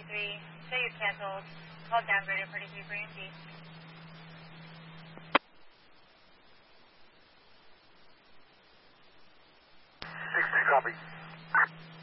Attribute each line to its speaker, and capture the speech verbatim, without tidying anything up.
Speaker 1: three. Show you canceled. Call downgraded forty-three for A M G.
Speaker 2: six three, copy.